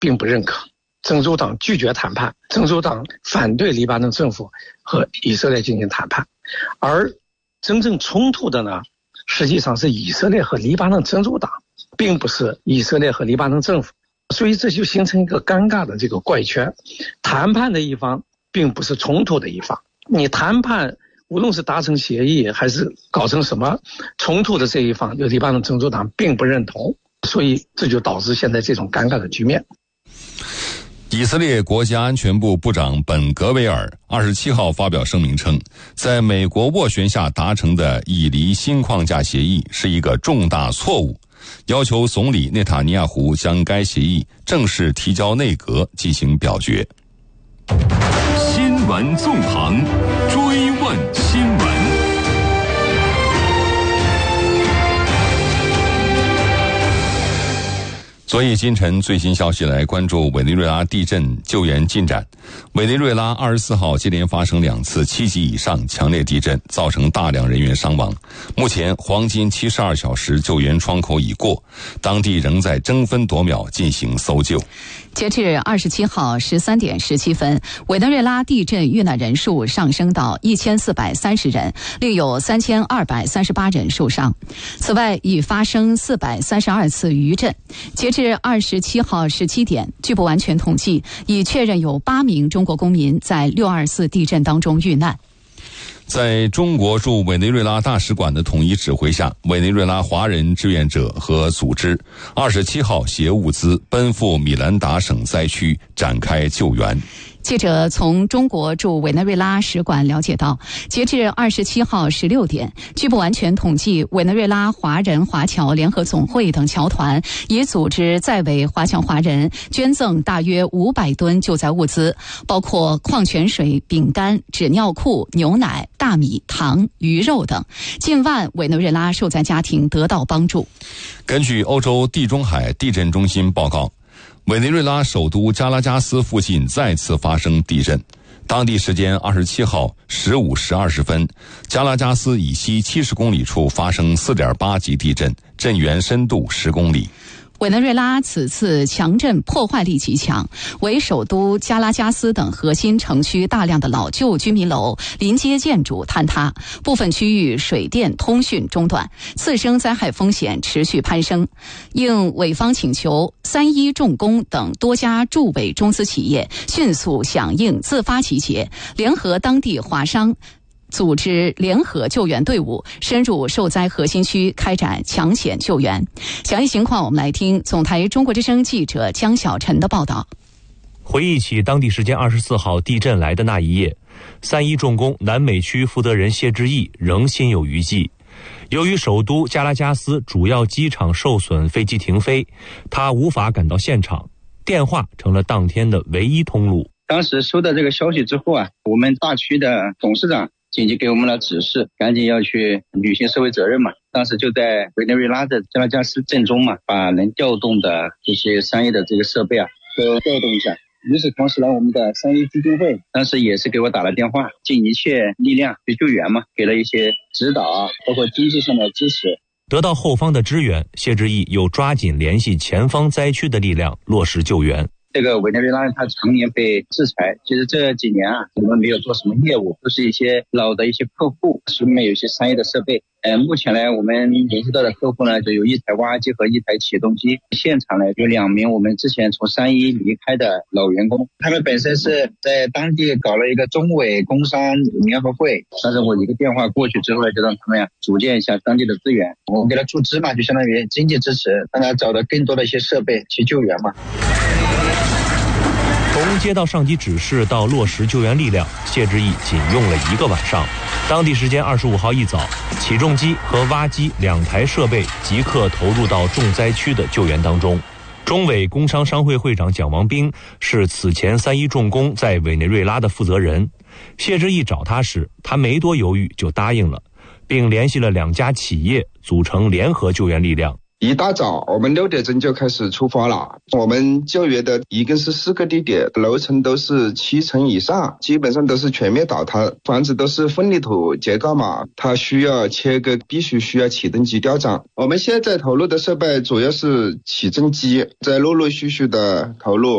并不认可，真主党拒绝谈判，真主党反对黎巴嫩政府和以色列进行谈判，而真正冲突的呢，实际上是以色列和黎巴嫩真主党，并不是以色列和黎巴嫩政府，所以这就形成一个尴尬的这个怪圈。谈判的一方并不是冲突的一方，你谈判无论是达成协议还是搞成什么冲突的这一方，就黎巴嫩真主党并不认同，所以这就导致现在这种尴尬的局面。 以色列国家安全部部长本格维尔27号发表声明称，在美国斡旋下达成的以黎新框架协议是一个重大错误，要求总理内塔尼亚胡将该协议正式提交内阁进行表决。 新闻纵横，追问新闻。 昨夜今晨最新消息来关注委内瑞拉地震救援进展。委内瑞拉24号接连发生2次7级以上强烈地震，造成大量人员伤亡。目前黄金72小时救援窗口已过，当地仍在争分夺秒进行搜救。 截至27号13点17分，委内瑞拉地震遇难人数上升到1430人，另有3238人受伤。此外，已发生432次余震。截至27号17点，据不完全统计，已确认有8名中国公民在624地震当中遇难。 在中国驻委内瑞拉大使馆的统一指挥下，委内瑞拉华人志愿者和组织27号携物资奔赴米兰达省灾区展开救援。 记者从中国驻委内瑞拉使馆了解到，截至27号16点，据不完全统计，委内瑞拉华人华侨联合总会等侨团已组织在委华侨华人捐赠大约500吨救灾物资，包括矿泉水、饼干、纸尿裤、牛奶、大米、糖、鱼肉等，近万委内瑞拉受灾家庭得到帮助。 根据欧洲地中海地震中心报告，委内瑞拉首都加拉加斯附近再次发生地震。当地时间27号15时20分，加拉加斯以西70公里处发生 4.8 级地震，震源深度10公里。 委内瑞拉此次强震破坏力极强，为首都加拉加斯等核心城区大量的老旧居民楼、临街建筑坍塌，部分区域水电通讯中断，次生灾害风险持续攀升。应委方请求，3一重工等多家驻委中资企业迅速响应自发集结，联合当地华商组织联合救援队伍，深入受灾核心区开展抢险救援。详细情况我们来听总台中国之声记者江小晨的报道。 回忆起当地时间24号地震来的那一夜，3一重工南美区负责人谢志毅仍心有余悸。由于首都加拉加斯主要机场受损，飞机停飞，他无法赶到现场，电话成了当天的唯一通路。 当时收到这个消息之后我们大区的董事长紧急给我们了指示，赶紧要去履行社会责任嘛。当时就在委内瑞拉的加拉加斯镇中嘛，把能调动的这些商业的这个设备都调动一下。与此同时呢，我们的3一基金会当时也是给我打了电话，尽一切力量去救援嘛，给了一些指导包括经济上的支持。 得到后方的支援，谢志毅又抓紧联系前方灾区的力量，落实救援。 这个委内瑞拉它常年被制裁，其实这几年我们没有做什么业务，都是一些老的一些客户，手里面有一些商业的设备。目前呢，我们联系到的客户呢，就有1台挖机和1台起重机。现场呢，有2名我们之前从3一离开的老员工，他们本身是在当地搞了一个中委工商联合会，但是我一个电话过去之后呢，就让他们组建一下当地的资源，我们给他注资嘛，就相当于经济支持，让他找到更多的一些设备去救援嘛。 从接到上级指示到落实救援力量，谢志毅仅用了1个晚上。当地时间25号一早，起重机和挖机2台设备即刻投入到重灾区的救援当中。中委工商商会会长蒋王兵是此前3一重工在委内瑞拉的负责人。谢志毅找他时，他没多犹豫就答应了，并联系了2家企业组成联合救援力量。 一大早我们6点钟就开始出发了，我们救援的一共是4个地点，楼层都是7层以上，基本上都是全面倒塌，房子都是分离土结构嘛，它需要切割，必须需要起重机吊涨。我们现在投入的设备主要是起重机，在陆陆续续的投入。